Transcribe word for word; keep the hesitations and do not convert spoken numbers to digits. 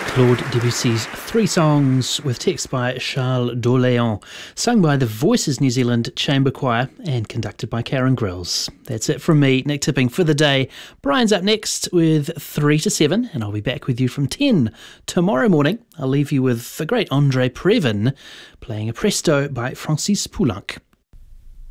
Claude Debussy's Three Songs, with text by Charles d'Orléans, sung by the Voices New Zealand Chamber Choir and conducted by Karen Grills. That's it from me, Nick Tipping, for the day. Brian's up next with three to seven, and I'll be back with you from ten tomorrow morning. I'll leave you with the great Andre Previn playing a presto by Francis Poulenc.